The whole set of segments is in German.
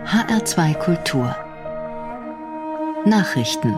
HR2 Kultur Nachrichten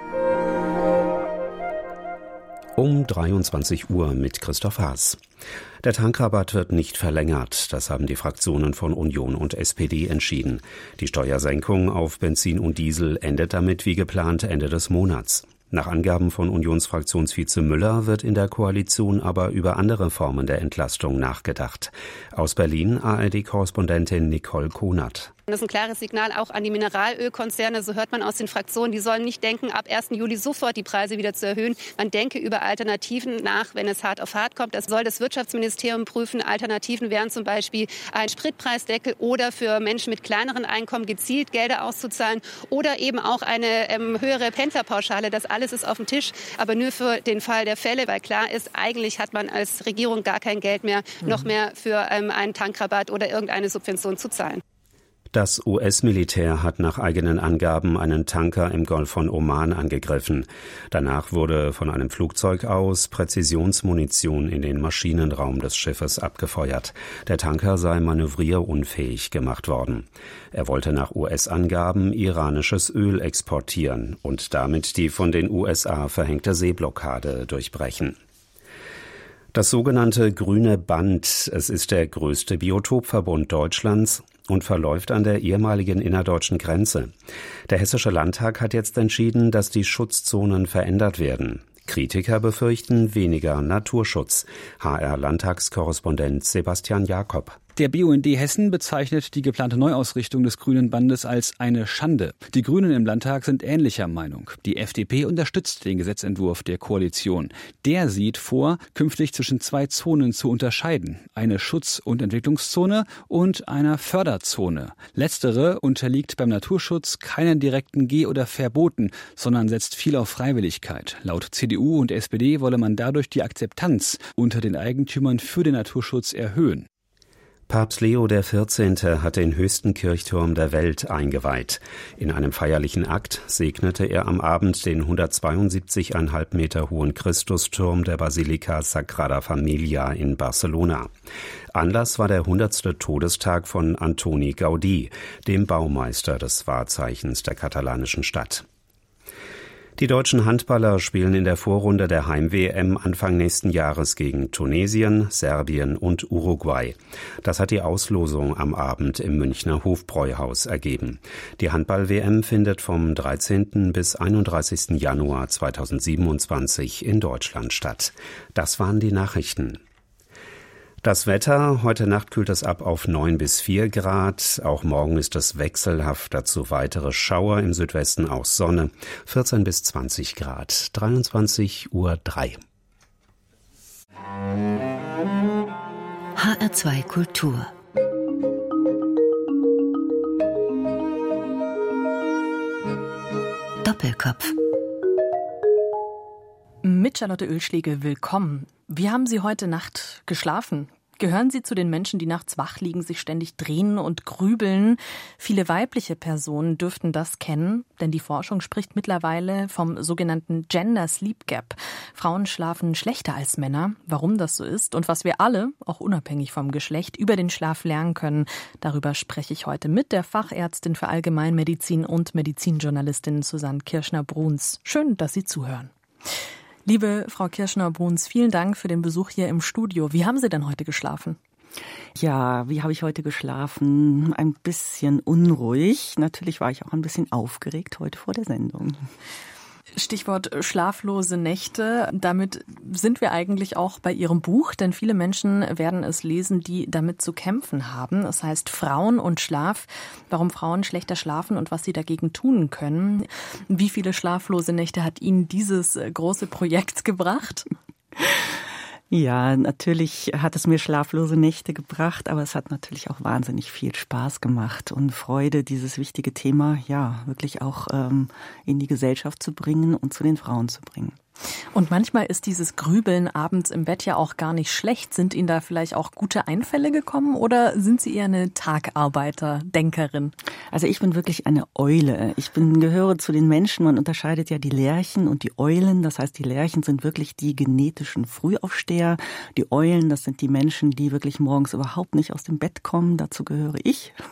Um 23 Uhr mit Christoph Haas. Der Tankrabatt wird nicht verlängert. Das haben die Fraktionen von Union und SPD entschieden. Die Steuersenkung auf Benzin und Diesel endet damit wie geplant Ende des Monats. Nach Angaben von Unionsfraktionsvize Müller wird in der Koalition aber über andere Formen der Entlastung nachgedacht. Aus Berlin ARD-Korrespondentin Nicole Konert. Das ist ein klares Signal auch an die Mineralölkonzerne, so hört man aus den Fraktionen. Die sollen nicht denken, ab 1. Juli sofort die Preise wieder zu erhöhen. Man denke über Alternativen nach, wenn es hart auf hart kommt. Das soll das Wirtschaftsministerium prüfen. Alternativen wären zum Beispiel ein Spritpreisdeckel oder für Menschen mit kleineren Einkommen gezielt Gelder auszuzahlen oder eben auch eine höhere Pendlerpauschale. Das alles ist auf dem Tisch, aber nur für den Fall der Fälle, weil klar ist, eigentlich hat man als Regierung gar kein Geld mehr, noch mehr für einen Tankrabatt oder irgendeine Subvention zu zahlen. Das US-Militär hat nach eigenen Angaben einen Tanker im Golf von Oman angegriffen. Danach wurde von einem Flugzeug aus Präzisionsmunition in den Maschinenraum des Schiffes abgefeuert. Der Tanker sei manövrierunfähig gemacht worden. Er wollte nach US-Angaben iranisches Öl exportieren und damit die von den USA verhängte Seeblockade durchbrechen. Das sogenannte Grüne Band, es ist der größte Biotopverbund Deutschlands und verläuft an der ehemaligen innerdeutschen Grenze. Der Hessische Landtag hat jetzt entschieden, dass die Schutzzonen verändert werden. Kritiker befürchten weniger Naturschutz. HR-Landtagskorrespondent Sebastian Jakob. Der BUND Hessen bezeichnet die geplante Neuausrichtung des Grünen Bandes als eine Schande. Die Grünen im Landtag sind ähnlicher Meinung. Die FDP unterstützt den Gesetzentwurf der Koalition. Der sieht vor, künftig zwischen zwei Zonen zu unterscheiden. Eine Schutz- und Entwicklungszone und einer Förderzone. Letztere unterliegt beim Naturschutz keinen direkten Geh- oder Verboten, sondern setzt viel auf Freiwilligkeit. Laut CDU und SPD wolle man dadurch die Akzeptanz unter den Eigentümern für den Naturschutz erhöhen. Papst Leo XIV. Hat den höchsten Kirchturm der Welt eingeweiht. In einem feierlichen Akt segnete er am Abend den 172,5 Meter hohen Christusturm der Basilika Sagrada Familia in Barcelona. Anlass war der 100. Todestag von Antoni Gaudí, dem Baumeister des Wahrzeichens der katalanischen Stadt. Die deutschen Handballer spielen in der Vorrunde der Heim-WM Anfang nächsten Jahres gegen Tunesien, Serbien und Uruguay. Das hat die Auslosung am Abend im Münchner Hofbräuhaus ergeben. Die Handball-WM findet vom 13. bis 31. Januar 2027 in Deutschland statt. Das waren die Nachrichten. Das Wetter, heute Nacht kühlt es ab auf 9 bis 4 Grad. Auch morgen ist es wechselhaft, dazu weitere Schauer, im Südwesten auch Sonne. 14 bis 20 Grad, 23:03 Uhr. HR2 Kultur Doppelkopf. Mit Charlotte Oehlschläge willkommen. Wie haben Sie heute Nacht geschlafen? Gehören Sie zu den Menschen, die nachts wach liegen, sich ständig drehen und grübeln? Viele weibliche Personen dürften das kennen, denn die Forschung spricht mittlerweile vom sogenannten Gender Sleep Gap. Frauen schlafen schlechter als Männer. Warum das so ist und was wir alle, auch unabhängig vom Geschlecht, über den Schlaf lernen können, darüber spreche ich heute mit der Fachärztin für Allgemeinmedizin und Medizinjournalistin Susanne Kirschner-Bruns. Schön, dass Sie zuhören. Liebe Frau Kirschner-Bruns, vielen Dank für den Besuch hier im Studio. Wie haben Sie denn heute geschlafen? Ja, wie habe ich heute geschlafen? Ein bisschen unruhig. Natürlich war ich auch ein bisschen aufgeregt heute vor der Sendung. Stichwort schlaflose Nächte. Damit sind wir eigentlich auch bei Ihrem Buch, denn viele Menschen werden es lesen, die damit zu kämpfen haben. Es heißt Frauen und Schlaf, warum Frauen schlechter schlafen und was sie dagegen tun können. Wie viele schlaflose Nächte hat Ihnen dieses große Projekt gebracht? Ja, natürlich hat es mir schlaflose Nächte gebracht, aber es hat natürlich auch wahnsinnig viel Spaß gemacht und Freude, dieses wichtige Thema ja wirklich auch in die Gesellschaft zu bringen und zu den Frauen zu bringen. Und manchmal ist dieses Grübeln abends im Bett ja auch gar nicht schlecht. Sind Ihnen da vielleicht auch gute Einfälle gekommen oder sind Sie eher eine Tagarbeiter-Denkerin? Also ich bin wirklich eine Eule. Gehöre zu den Menschen, man unterscheidet ja die Lerchen und die Eulen. Das heißt, die Lerchen sind wirklich die genetischen Frühaufsteher. Die Eulen, das sind die Menschen, die wirklich morgens überhaupt nicht aus dem Bett kommen. Dazu gehöre ich.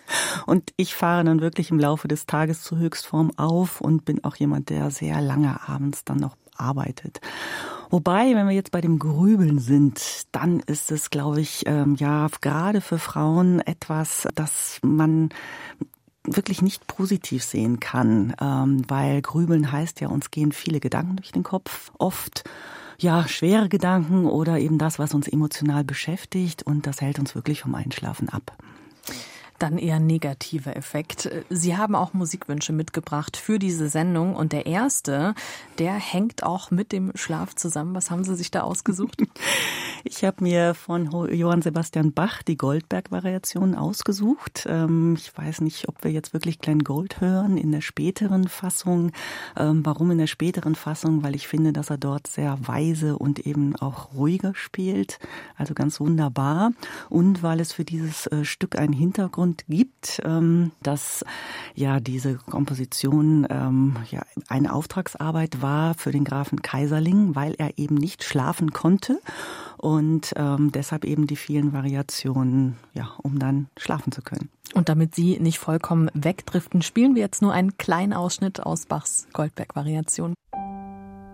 Und ich fahre dann wirklich im Laufe des Tages zur Höchstform auf und bin auch jemand, der sehr lange abends dann noch arbeitet. Wobei, wenn wir jetzt bei dem Grübeln sind, dann ist es, glaube ich, gerade für Frauen etwas, das man wirklich nicht positiv sehen kann, weil Grübeln heißt ja, uns gehen viele Gedanken durch den Kopf, oft schwere Gedanken oder eben das, was uns emotional beschäftigt, und das hält uns wirklich vom Einschlafen ab. Dann eher negativer Effekt. Sie haben auch Musikwünsche mitgebracht für diese Sendung und der erste, der hängt auch mit dem Schlaf zusammen. Was haben Sie sich da ausgesucht? Ich habe mir von Johann Sebastian Bach die Goldberg-Variation ausgesucht. Ich weiß nicht, ob wir jetzt wirklich Glenn Gould hören in der späteren Fassung. Warum in der späteren Fassung? Weil ich finde, dass er dort sehr weise und eben auch ruhiger spielt. Also ganz wunderbar. Und weil es für dieses Stück einen Hintergrund gibt, dass diese Komposition eine Auftragsarbeit war für den Grafen Kaiserling, weil er eben nicht schlafen konnte und deshalb eben die vielen Variationen, um dann schlafen zu können. Und damit Sie nicht vollkommen wegdriften, spielen wir jetzt nur einen kleinen Ausschnitt aus Bachs Goldberg-Variation.